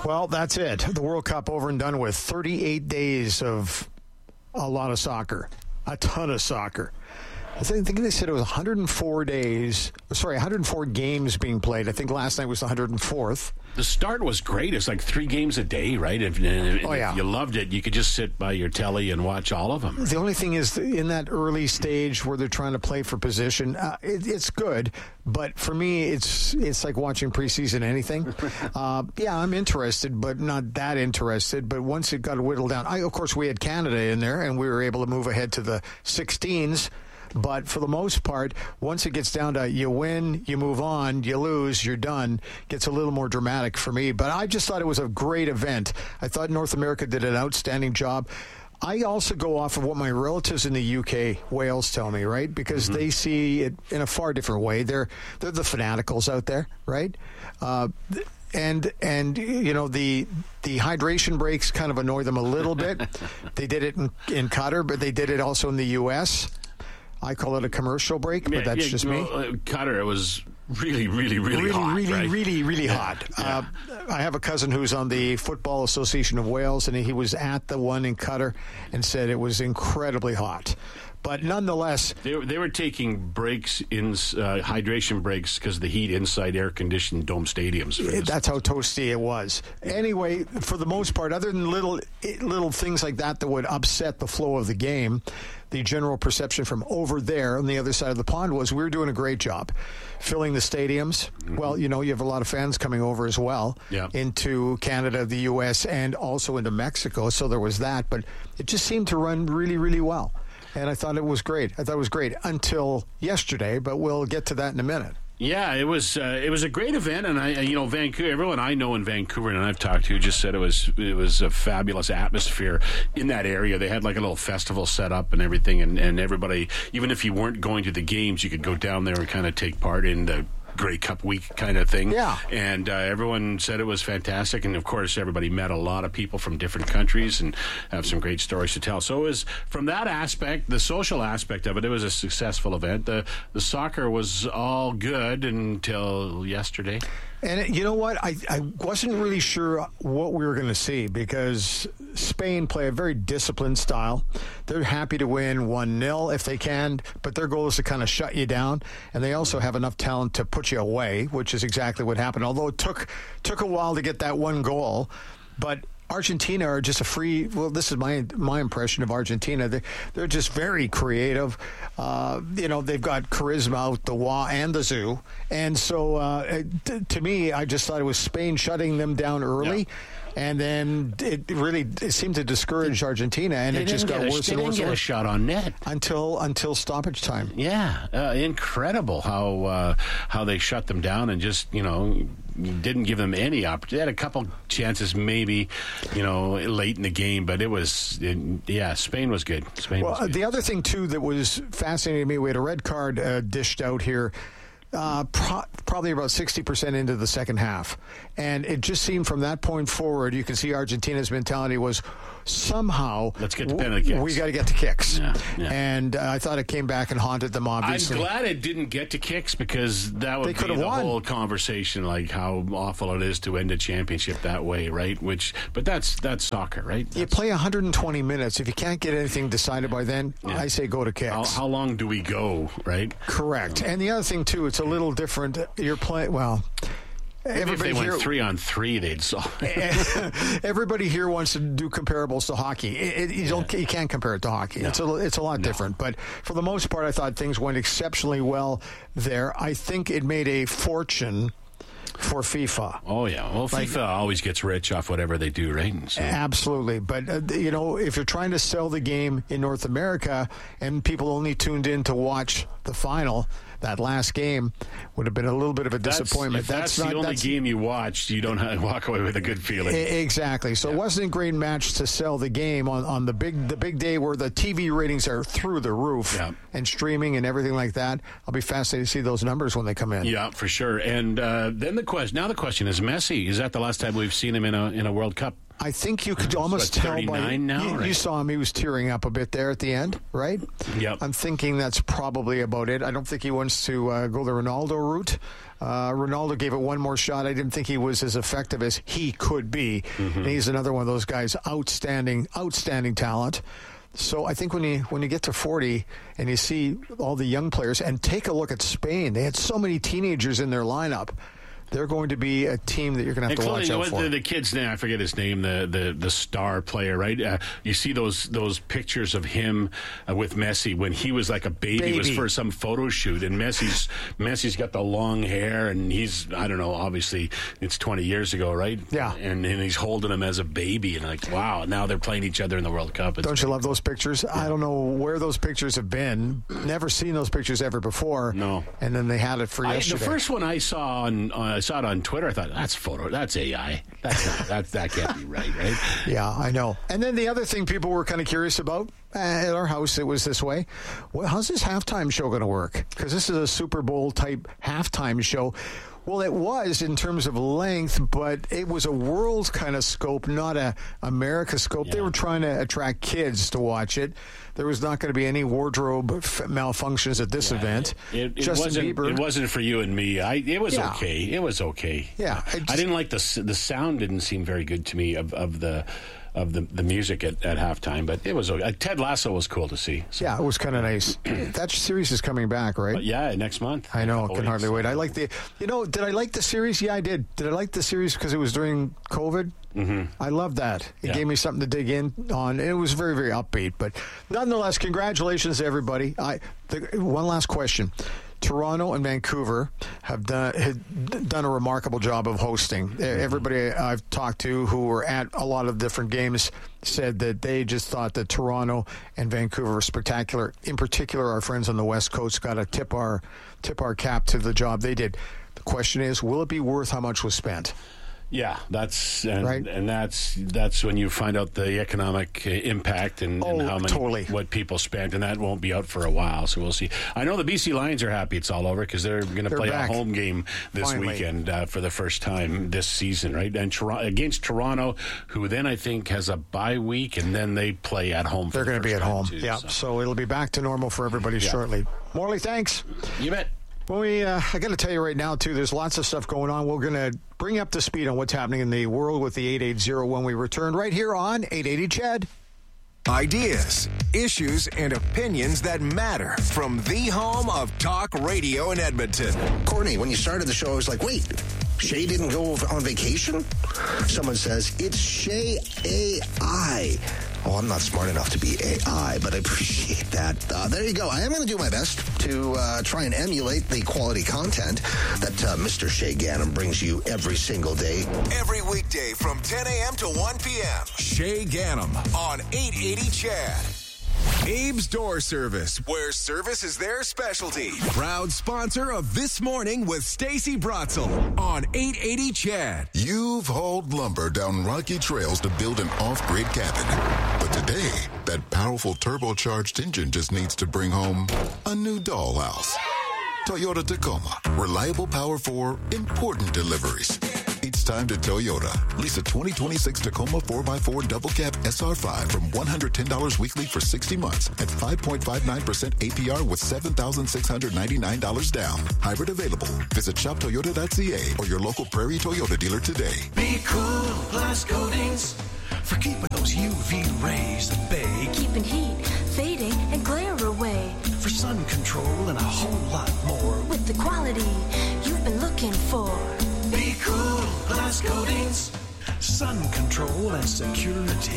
Well, that's it. The World Cup over and done with. 38 days of a lot of soccer. A ton of soccer. I think they said it was 104 games being played. I think last night was the 104th. The start was great. It's like 3 games a day, right? If you loved it, you could just sit by your telly and watch all of them. The only thing is, in that early stage where they're trying to play for position, it's good. But for me, it's like watching preseason anything. I'm interested, but not that interested. But once it got whittled down, of course, we had Canada in there, and we were able to move ahead to the 16s. But for the most part, once it gets down to you win, you move on, you lose, you're done, gets a little more dramatic for me. But I just thought it was a great event. I thought North America did an outstanding job. I also go off of what my relatives in the UK, Wales, tell me, right? Because they see it in a far different way. They're the fanaticals out there, right? And you know, the hydration breaks kind of annoy them a little bit. They did it in Qatar, but they did it also in the U.S. I call it a commercial break, but that's just me. Qatar, it was really hot. Really hot. Yeah. I have a cousin who's on the Football Association of Wales, and he was at the one in Qatar and said it was incredibly hot. But nonetheless, they were taking breaks in hydration breaks because of the heat inside air-conditioned dome stadiums. That's how toasty it was. Anyway, for the most part, other than little things like that would upset the flow of the game, the general perception from over there on the other side of the pond was we were doing a great job filling the stadiums. Mm-hmm. Well, you know, you have a lot of fans coming over as well into Canada, the U.S., and also into Mexico. So there was that. But it just seemed to run really, really well. And I thought it was great. Until yesterday, but we'll get to that in a minute. Yeah, it was a great event, and Vancouver. Everyone I know in Vancouver and I've talked to just said it was a fabulous atmosphere in that area. They had like a little festival set up and everything, and everybody, even if you weren't going to the games, you could go down there and kind of take part in the Grey Cup week kind of thing. Yeah. And everyone said it was fantastic. And, of course, everybody met a lot of people from different countries and have some great stories to tell. So it was, from that aspect, the social aspect of it, it was a successful event. The soccer was all good until yesterday. And you know what? I wasn't really sure what we were going to see because Spain play a very disciplined style. They're happy to win 1-0 if they can, but their goal is to kind of shut you down. And they also have enough talent to put you away, which is exactly what happened. Although it took a while to get that one goal, but Argentina are just this is my impression of Argentina. They're just very creative. They've got charisma out the and the zoo. And so to me, I just thought it was Spain shutting them down early. Yeah. And then it seemed to discourage Argentina, and it just got worse and worse. They didn't get a shot on net until stoppage time. Yeah, incredible how they shut them down and just didn't give them any opportunity. They had a couple chances maybe late in the game, but Spain was good. Spain was good. The other thing too that was fascinating to me, we had a red card dished out here. Probably about 60% into the second half. And it just seemed from that point forward, you can see Argentina's mentality was somehow, let's get the penalty kicks. We got to get the kicks. Yeah. And I thought it came back and haunted them, obviously. I'm glad it didn't get to kicks because that would be the whole conversation, like how awful it is to end a championship that way, right? But that's soccer, right? You play 120 minutes. If you can't get anything decided by then, I say go to kicks. How long do we go, right? Correct. And the other thing, too, it's a little different. You're playing, if they went 3-on-3, they'd solve it. Everybody here wants to do comparables to hockey. You can't compare it to hockey. No. It's a lot different. But for the most part, I thought things went exceptionally well there. I think it made a fortune for FIFA. Oh, yeah. Well, FIFA always gets rich off whatever they do, right? So. Absolutely. But, if you're trying to sell the game in North America and people only tuned in to watch the final, that last game would have been a little bit of a disappointment. If that's the only game you watched, you don't walk away with a good feeling. Exactly. So it wasn't a great match to sell the game on the big day where the TV ratings are through the roof and streaming and everything like that. I'll be fascinated to see those numbers when they come in. Yeah, for sure. And then the question is Messi. Is that the last time we've seen him in a World Cup? I think you could almost tell by 39 now, you saw him. He was tearing up a bit there at the end, right? Yep. I'm thinking that's probably about it. I don't think he wants to go the Ronaldo route. Ronaldo gave it one more shot. I didn't think he was as effective as he could be. And he's another one of those guys, outstanding talent. So I think when you get to 40 and you see all the young players, and take a look at Spain, they had so many teenagers in their lineup. They're going to be a team that you're going to have to watch out for. The kid's name, I forget his name, the star player, right? You see those pictures of him with Messi when he was like a baby. It was for some photo shoot, and Messi's got the long hair, and he's, I don't know, obviously it's 20 years ago, right? Yeah. And he's holding him as a baby, and like, wow, now they're playing each other in the World Cup. Don't you love those pictures? Yeah. I don't know where those pictures have been. Never seen those pictures ever before. No. And then they had it for yesterday. The first one I saw I saw it on Twitter. I thought, that's AI. That can't be right? Yeah, I know. And then the other thing people were kind of curious about, at our house, it was this way. Well, how's this halftime show going to work? Because this is a Super Bowl type halftime show. Well, it was in terms of length, but it was a world kind of scope, not a America scope. Yeah. They were trying to attract kids to watch it. There was not going to be any wardrobe malfunctions at this event. Justin Bieber. It wasn't for you and me. It was okay. It was okay. Yeah, I didn't like the sound. Didn't seem very good to me of the music at halftime, but it was okay. Ted Lasso was cool to see. So. Yeah, it was kind of nice. That series is coming back, right? Next month. I know, I can hardly wait. I like did I like the series? Yeah, I did. Did I like the series because it was during COVID? Mm-hmm. I loved that. It gave me something to dig in on. It was very, very upbeat, but nonetheless, congratulations to everybody. One last question. Toronto and Vancouver have done a remarkable job of hosting. Everybody I've talked to who were at a lot of different games said that they just thought that Toronto and Vancouver were spectacular. In particular, our friends on the West Coast got to tip our cap to the job they did. The question is, will it be worth how much was spent? Yeah, that's right? And that's when you find out the economic impact and how many what people spent, and that won't be out for a while. So we'll see. I know the BC Lions are happy it's all over because they're going to play a home game this weekend for the first time this season, right? And against Toronto, who then I think has a bye week, and then they play at home. They're going to be at home. Too, yeah, so it'll be back to normal for everybody shortly. Morley, thanks. You bet. Well, I got to tell you right now, too, there's lots of stuff going on. We're going to bring you up to speed on what's happening in the world with the 880 when we return right here on 880 CHED. Ideas, issues, and opinions that matter from the home of talk radio in Edmonton. Courtney, when you started the show, I was like, wait, Shay didn't go on vacation? Someone says, it's Shay AI. Oh, I'm not smart enough to be AI, but I appreciate that. There you go. I am going to do my best to try and emulate the quality content that Mr. Shay Ganem brings you every single day. Every weekday from 10 a.m. to 1 p.m. Shay Ganem on 880 CHED. Abe's Door Service, where service is their specialty. Proud sponsor of This Morning with Stacey Brotzel on 880 CHED. You've hauled lumber down rocky trails to build an off-grid cabin. But today, that powerful turbocharged engine just needs to bring home a new dollhouse. Toyota Tacoma. Reliable power for important deliveries. It's time to Toyota. Lease a 2026 Tacoma 4x4 double cab SR5 from $110 weekly for 60 months at 5.59% APR with $7,699 down. Hybrid available. Visit shoptoyota.ca or your local Prairie Toyota dealer today. Be cool, glass coatings for keeping those UV rays at bay. Keeping heat, fading, and glare away. For sun control and a whole lot more. With the quality you've been looking for. Be cool, glass coatings, sun control and security.